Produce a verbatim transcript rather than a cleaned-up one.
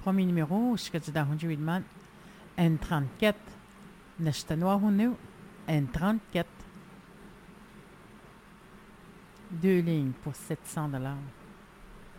premier numéro, je suis dans Hunjouidman, N trente-quatre, Neshtanoa Hunu, N trente-quatre. Deux lignes pour sept cents dollars.